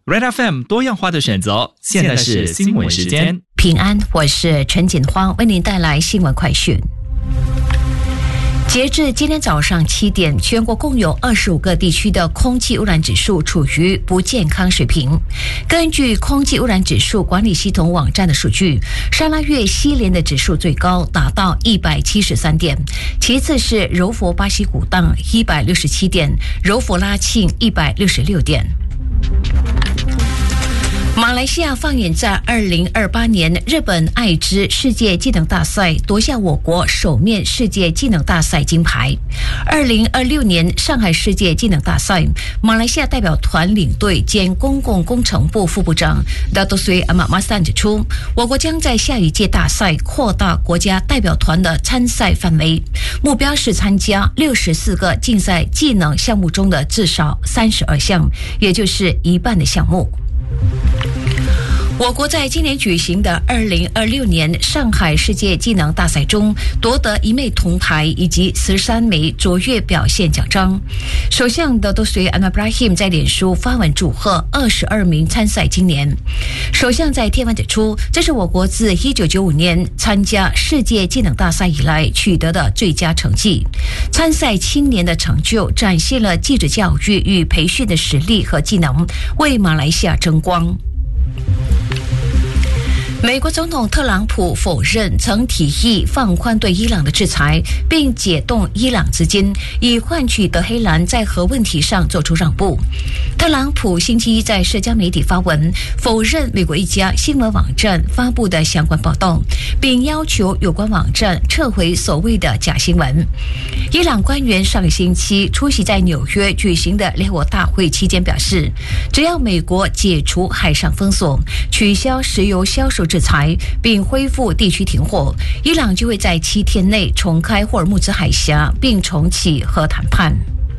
Red FM 多样化的选择，现在是新闻时间。 平安，我是陈锦芳，为您带来新闻快讯。截至今天早上7点，全国共有25个地区的空气污染指数处于不健康水平。根据空气污染指数管理系统网站的数据，沙拉越西连的指数最高达到173点，其次是柔佛巴西古当167点，柔佛拉庆166点。马来西亚放眼在2028年日本爱知世界技能大赛夺下我国首面世界技能大赛金牌。2026年上海世界技能大赛，马来西亚代表团领队兼公共工程部副部长Dato Sri Ahmad Mastan指出，我国将在下一届大赛扩大国家代表团的参赛范围，目标是参加64个竞赛技能项目中的至少32项，也就是一半的项目。我国在今年举行的2026年上海世界技能大赛中夺得1枚铜牌以及13枚卓越表现奖章。首相Dato Sri Anwar Ibrahim 在脸书发文祝贺22名参赛青年。首相在贴文指出，这是我国自1995年参加世界技能大赛以来取得的最佳成绩。参赛青年的成就展现了技职教育与培训的实力和技能，为马来西亚争光。美国总统特朗普否认曾提议放宽对伊朗的制裁，并解冻伊朗资金，以换取德黑兰在核问题上做出让步。特朗普星期一在社交媒体发文，否认美国一家新闻网站发布的相关报道，并要求有关网站撤回所谓的假新闻。伊朗官员上个星期出席在纽约举行的联合国大会期间表示，只要美国解除海上封锁，取消石油销售制裁，并恢复地区停火，伊朗就会在7天内重开霍尔木兹海峡，并重启核谈判。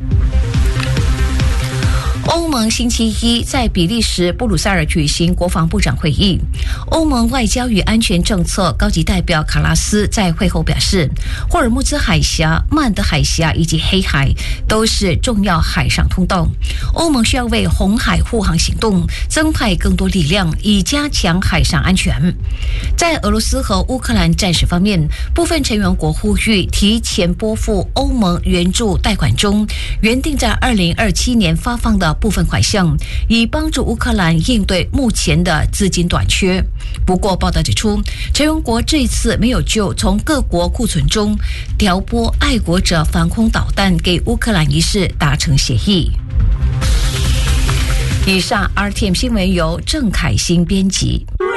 欧盟星期一在比利时布鲁塞尔举行国防部长会议。欧盟外交与安全政策高级代表卡拉斯在会后表示，霍尔木兹海峡、曼德海峡以及黑海都是重要海上通道。欧盟需要为红海护航行动增派更多力量，以加强海上安全。在俄罗斯和乌克兰战事方面，部分成员国呼吁提前拨付欧盟援助贷款中原定在2027年发放的部分款项，以帮助乌克兰应对目前的资金短缺。不过报道指出，成员国这次没有就从各国库存中调拨爱国者防空导弹给乌克兰一事达成协议。以上 RTM 新闻由郑凯欣编辑。